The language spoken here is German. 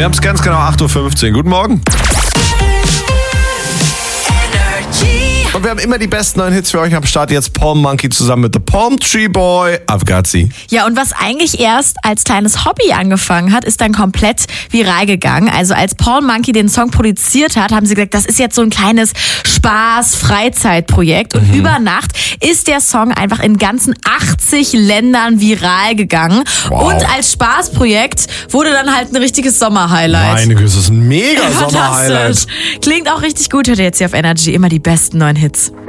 Wir haben es ganz genau 8.15 Uhr. Guten Morgen. Und wir haben immer die besten neuen Hits für euch am Start. Jetzt Palm Monkey zusammen mit The Palm Tree Boy. I've got sie. Ja, und was eigentlich erst als kleines Hobby angefangen hat, ist dann komplett viral gegangen. Also als Palm Monkey den Song produziert hat, haben sie gesagt, das ist jetzt so ein kleines Spaß-Freizeitprojekt. Und über Nacht ist der Song einfach in ganzen 80 Ländern viral gegangen. Wow. Und als Spaßprojekt wurde dann halt ein richtiges Sommerhighlight. Meine Güte, das ist ein mega Sommer-Highlight. Fantastisch. Klingt auch richtig gut, hört ihr jetzt hier auf Energy. Immer die besten neuen Hits.